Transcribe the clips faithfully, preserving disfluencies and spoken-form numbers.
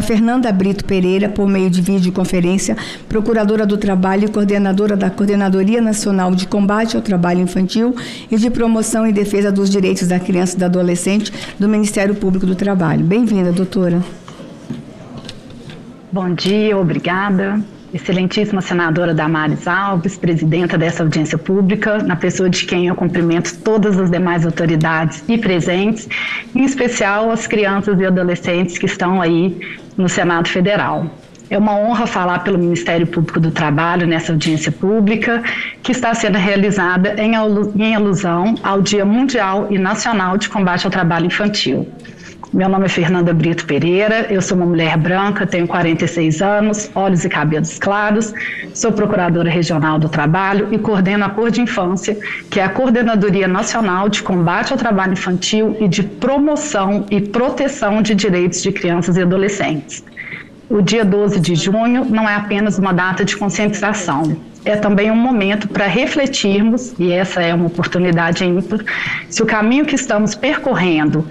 Fernanda Brito Pereira, por meio de videoconferência, procuradora do Trabalho e coordenadora da Coordenadoria Nacional de Combate ao Trabalho Infantil e de Promoção e Defesa dos Direitos da Criança e do Adolescente do Ministério Público do Trabalho. Bem-vinda, doutora. Bom dia, obrigada. Excelentíssima senadora Damares Alves, presidenta dessa audiência pública, na pessoa de quem eu cumprimento todas as demais autoridades e presentes, em especial as crianças e adolescentes que estão aí no Senado Federal. É uma honra falar pelo Ministério Público do Trabalho nessa audiência pública, que está sendo realizada em alusão ao Dia Mundial e Nacional de Combate ao Trabalho Infantil. Meu nome é Fernanda Brito Pereira, eu sou uma mulher branca, tenho quarenta e seis anos, olhos e cabelos claros, sou procuradora regional do trabalho e coordeno a Cor de Infância, que é a Coordenadoria Nacional de Combate ao Trabalho Infantil e de Promoção e Proteção de Direitos de Crianças e Adolescentes. O dia doze de junho não é apenas uma data de conscientização, é também um momento para refletirmos, e essa é uma oportunidade ímpar, se o caminho que estamos percorrendo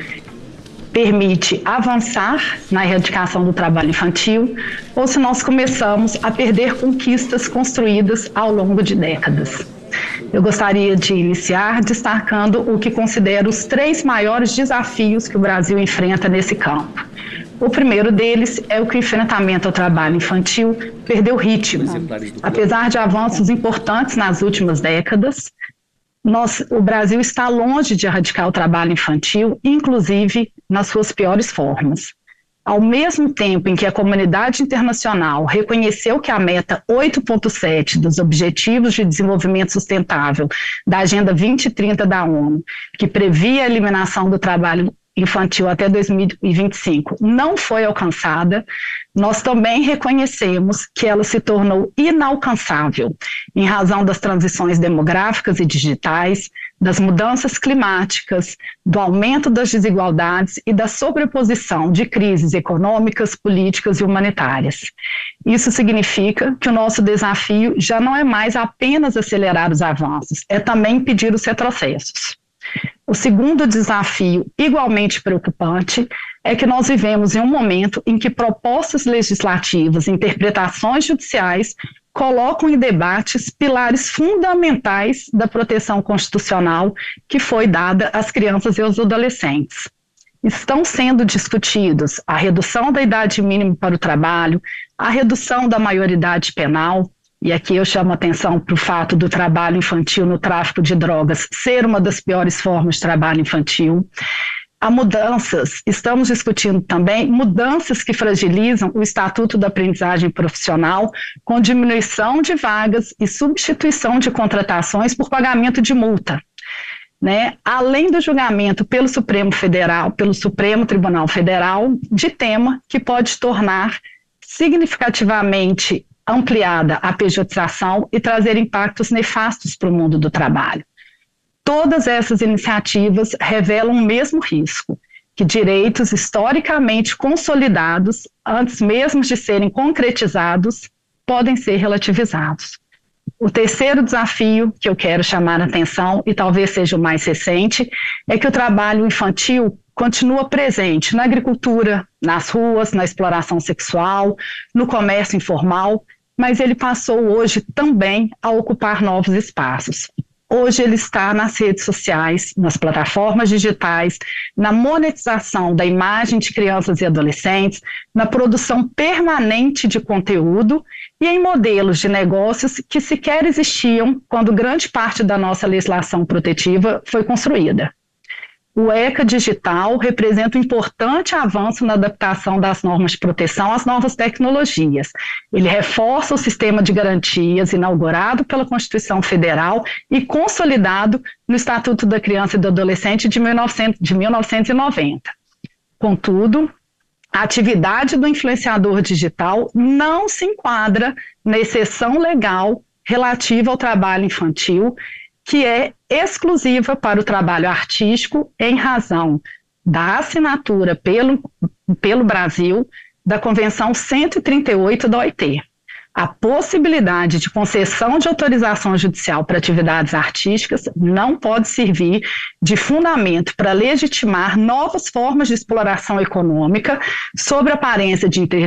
permite avançar na erradicação do trabalho infantil ou se nós começamos a perder conquistas construídas ao longo de décadas. Eu gostaria de iniciar destacando o que considero os três maiores desafios que o Brasil enfrenta nesse campo. O primeiro deles é o que o enfrentamento ao trabalho infantil perdeu ritmo. Apesar de avanços importantes nas últimas décadas, Nós, o Brasil está longe de erradicar o trabalho infantil, inclusive nas suas piores formas. Ao mesmo tempo em que a comunidade internacional reconheceu que a meta oito ponto sete dos Objetivos de Desenvolvimento Sustentável da Agenda vinte trinta da ONU, que previa a eliminação do trabalho infantil até dois mil e vinte e cinco, não foi alcançada, nós também reconhecemos que ela se tornou inalcançável em razão das transições demográficas e digitais, das mudanças climáticas, do aumento das desigualdades e da sobreposição de crises econômicas, políticas e humanitárias. Isso significa que o nosso desafio já não é mais apenas acelerar os avanços, é também impedir os retrocessos. O segundo desafio, igualmente preocupante, é que nós vivemos em um momento em que propostas legislativas e interpretações judiciais colocam em debates pilares fundamentais da proteção constitucional que foi dada às crianças e aos adolescentes. Estão sendo discutidos a redução da idade mínima para o trabalho, a redução da maioridade penal, e aqui eu chamo a atenção para o fato do trabalho infantil no tráfico de drogas ser uma das piores formas de trabalho infantil. Há mudanças, estamos discutindo também mudanças que fragilizam o Estatuto da Aprendizagem Profissional com diminuição de vagas e substituição de contratações por pagamento de multa. Né? Além do julgamento pelo Supremo Federal, pelo Supremo Tribunal Federal, de tema que pode tornar significativamente ampliada a pejotização e trazer impactos nefastos para o mundo do trabalho. Todas essas iniciativas revelam o mesmo risco, que direitos historicamente consolidados, antes mesmo de serem concretizados, podem ser relativizados. O terceiro desafio que eu quero chamar a atenção, e talvez seja o mais recente, é que o trabalho infantil continua presente na agricultura, nas ruas, na exploração sexual, no comércio informal, mas ele passou hoje também a ocupar novos espaços. Hoje ele está nas redes sociais, nas plataformas digitais, na monetização da imagem de crianças e adolescentes, na produção permanente de conteúdo e em modelos de negócios que sequer existiam quando grande parte da nossa legislação protetiva foi construída. O ECA Digital representa um importante avanço na adaptação das normas de proteção às novas tecnologias. Ele reforça o sistema de garantias inaugurado pela Constituição Federal e consolidado no Estatuto da Criança e do Adolescente de mil novecentos e noventa. Contudo, a atividade do influenciador digital não se enquadra na exceção legal relativa ao trabalho infantil, que é exclusiva para o trabalho artístico em razão da assinatura pelo, pelo Brasil da Convenção cento e trinta e oito da O I T. A possibilidade de concessão de autorização judicial para atividades artísticas não pode servir de fundamento para legitimar novas formas de exploração econômica sob a aparência de